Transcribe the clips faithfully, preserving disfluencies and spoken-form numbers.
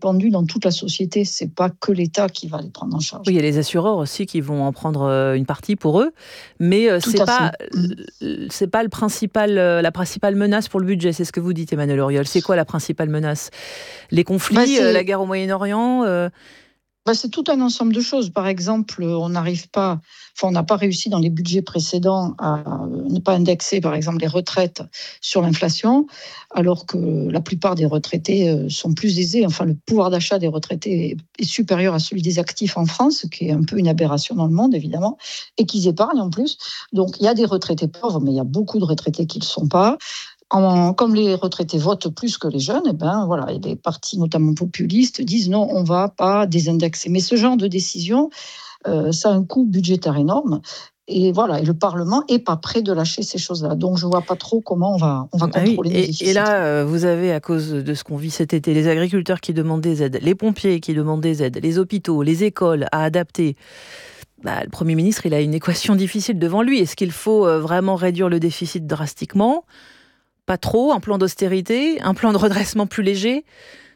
répandu dans toute la société. C'est pas que l'État qui va les prendre en charge. Oui, il y a les assureurs aussi qui vont en prendre une partie pour eux, mais tout c'est pas fait. c'est pas le principal, la principale menace pour le budget. C'est ce que vous dites, Emmanuelle Auriol. C'est quoi la principale menace ? Les conflits, bah, la guerre au Moyen-Orient. Euh... Bah, c'est tout un ensemble de choses. Par exemple, on n'arrive pas, enfin, on n'a pas réussi dans les budgets précédents à ne pas indexer, par exemple, les retraites sur l'inflation, alors que la plupart des retraités sont plus aisés. Enfin, le pouvoir d'achat des retraités est supérieur à celui des actifs en France, ce qui est un peu une aberration dans le monde, évidemment, et qu'ils épargnent en plus. Donc, il y a des retraités pauvres, mais il y a beaucoup de retraités qui ne le sont pas. En, comme les retraités votent plus que les jeunes, eh ben, voilà, et les partis, notamment populistes, disent non, on ne va pas désindexer. Mais ce genre de décision, euh, ça a un coût budgétaire énorme. Et voilà, et le Parlement n'est pas prêt de lâcher ces choses-là. Donc, je ne vois pas trop comment on va, on va contrôler ah oui, les et, déficits. Et là, vous avez, à cause de ce qu'on vit cet été, les agriculteurs qui demandent des aides, les pompiers qui demandent des aides, les hôpitaux, les écoles à adapter. Bah, le Premier ministre, il a une équation difficile devant lui. Est-ce qu'il faut vraiment réduire le déficit drastiquement ? Pas trop, un plan d'austérité, un plan de redressement plus léger ?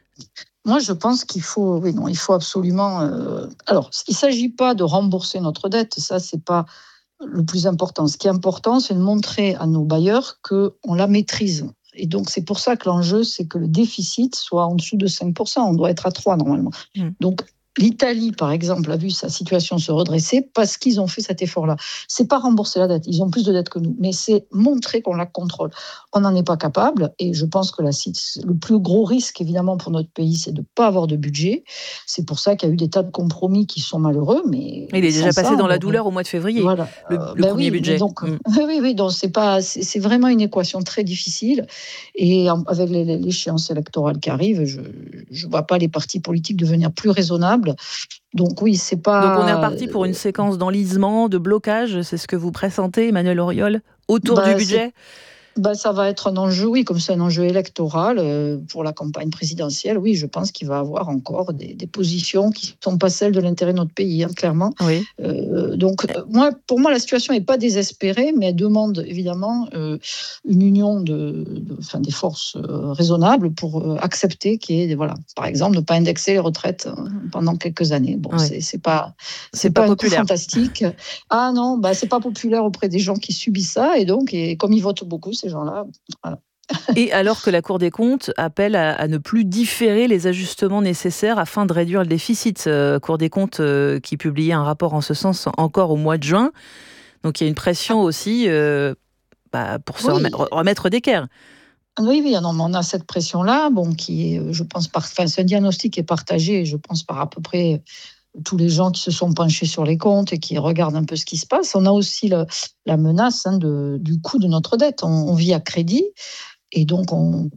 Moi, je pense qu'il faut, oui, non, il faut absolument. Euh, alors, il ne s'agit pas de rembourser notre dette, ça, c'est pas le plus important. Ce qui est important, c'est de montrer à nos bailleurs qu'on la maîtrise. Et donc, c'est pour ça que l'enjeu, c'est que le déficit soit en dessous de cinq pour cent. On doit être à trois normalement. Mmh. Donc, l'Italie, par exemple, a vu sa situation se redresser parce qu'ils ont fait cet effort-là. C'est pas rembourser la dette, ils ont plus de dette que nous, mais c'est montrer qu'on la contrôle. On n'en est pas capable, et je pense que la, le plus gros risque, évidemment, pour notre pays, c'est de ne pas avoir de budget. C'est pour ça qu'il y a eu des tas de compromis qui sont malheureux, mais... Il est déjà passé ça, dans la douleur au mois de février, voilà. le, le ben premier oui, budget. Donc, mmh. Oui, oui, donc c'est, pas, c'est, c'est vraiment une équation très difficile, et avec l'échéance électorale qui arrive, je ne vois pas les partis politiques devenir plus raisonnables. Donc oui, c'est pas... Donc on est reparti pour une séquence d'enlisement, de blocage, c'est ce que vous pressentez, Emmanuelle Auriol, autour bah, du budget ? Bah, ça va être un enjeu, oui, comme c'est un enjeu électoral euh, pour la campagne présidentielle. Oui, je pense qu'il va y avoir encore des, des positions qui ne sont pas celles de l'intérêt de notre pays, hein, clairement. Oui. Euh, donc, euh, moi, pour moi, la situation n'est pas désespérée, mais elle demande évidemment euh, une union de, de, enfin, des forces euh, raisonnables pour euh, accepter qu'il y ait, voilà, par exemple, ne pas indexer les retraites euh, pendant quelques années. Bon, oui. c'est, c'est pas, c'est, c'est pas, pas un populaire. Coup fantastique. Ah non, bah, c'est pas populaire auprès des gens qui subissent ça, et donc, et comme ils votent beaucoup, ces gens-là, voilà. Et alors que la Cour des comptes appelle à, à ne plus différer les ajustements nécessaires afin de réduire le déficit. Euh, Cour des comptes euh, qui publiait un rapport en ce sens encore au mois de juin. Donc il y a une pression aussi euh, bah, pour se oui. remettre, remettre d'équerre. Oui, oui, non, mais on a cette pression-là, bon, qui est, je pense, par, enfin, c'est un diagnostic qui est partagé, je pense, par à peu près tous les gens qui se sont penchés sur les comptes et qui regardent un peu ce qui se passe. On a aussi le, la menace hein, de, du coût de notre dette. On, on vit à crédit et donc on,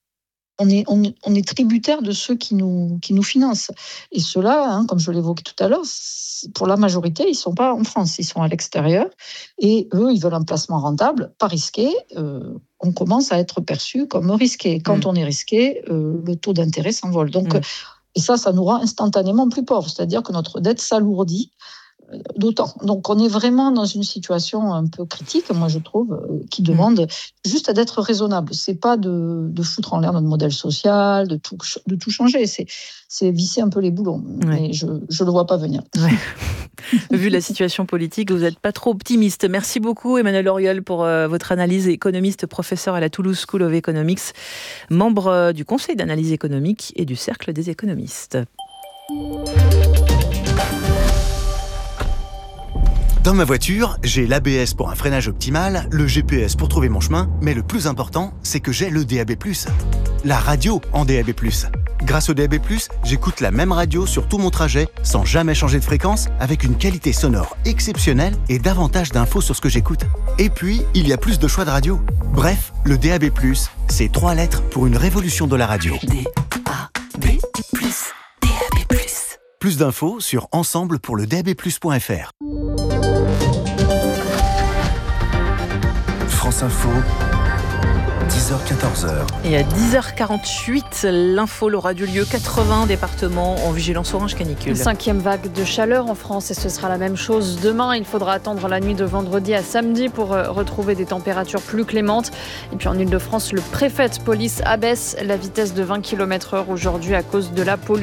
on, est, on, on est tributaire de ceux qui nous, qui nous financent. Et ceux-là, hein, comme je l'évoquais tout à l'heure, pour la majorité, ils ne sont pas en France, ils sont à l'extérieur. Et eux, ils veulent un placement rentable, pas risqué. Euh, on commence à être perçu comme risqué. Quand mmh. on est risqué, euh, le taux d'intérêt s'envole. Donc, mmh. Et ça, ça nous rend instantanément plus pauvres. C'est-à-dire que notre dette s'alourdit d'autant. Donc, on est vraiment dans une situation un peu critique, moi, je trouve, qui demande mmh. juste d'être raisonnable. C'est pas de, de foutre en l'air notre modèle social, de tout, de tout changer. C'est, c'est visser un peu les boulons. Ouais. Mais je ne le vois pas venir. Ouais. Vu la situation politique, vous n'êtes pas trop optimiste. Merci beaucoup, Emmanuelle Auriol, pour euh, votre analyse. Économiste, professeur à la Toulouse School of Economics, membre euh, du Conseil d'analyse économique et du Cercle des économistes. Dans ma voiture, j'ai l'A B S pour un freinage optimal, le G P S pour trouver mon chemin, mais le plus important, c'est que j'ai le D A B plus. La radio en D A B plus. Grâce au D A B plus, j'écoute la même radio sur tout mon trajet, sans jamais changer de fréquence, avec une qualité sonore exceptionnelle et davantage d'infos sur ce que j'écoute. Et puis, il y a plus de choix de radio. Bref, le D A B plus, c'est trois lettres pour une révolution de la radio. D A B plus, D A B plus. Plus d'infos sur ensemble pour le d a b plus point f r. France Info, dix heures quatorze heures. Et à dix heures quarante-huit, l'info aura du lieu. quatre-vingts départements en vigilance orange canicule. Une cinquième vague de chaleur en France et ce sera la même chose demain. Il faudra attendre la nuit de vendredi à samedi pour retrouver des températures plus clémentes. Et puis en Île-de-France, le préfet de police abaisse la vitesse de vingt kilomètres heure aujourd'hui à cause de la pollution.